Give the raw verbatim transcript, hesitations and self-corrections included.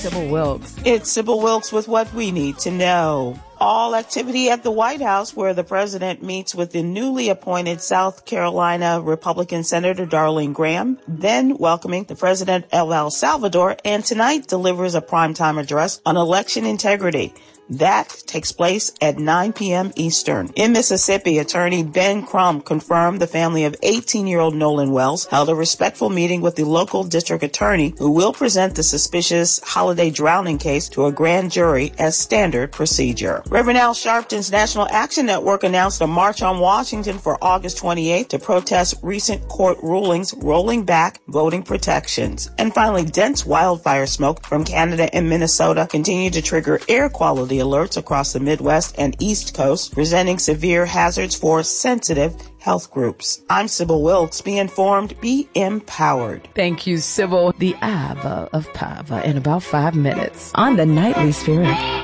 Sybil Wilkes. It's Sybil Wilkes with what we need to know. All activity at the White House, where the president meets with the newly appointed South Carolina Republican Senator Darlene Graham, then welcoming the president of El Salvador, and tonight delivers a primetime address on election integrity. That takes place at nine p.m. Eastern. In Mississippi, attorney Ben Crump confirmed the family of eighteen-year-old Nolan Wells held a respectful meeting with the local district attorney, who will present the suspicious holiday drowning case to a grand jury as standard procedure. Reverend Al Sharpton's National Action Network announced a march on Washington for August twenty-eighth to protest recent court rulings rolling back voting protections. And finally, dense wildfire smoke from Canada and Minnesota continue to trigger air quality alerts across the Midwest and East Coast, presenting severe hazards for sensitive health groups. I'm Sybil Wilkes. Be informed, be empowered. Thank you, Sybil. The Ava of Pava in about five minutes on the Nightly Spirit.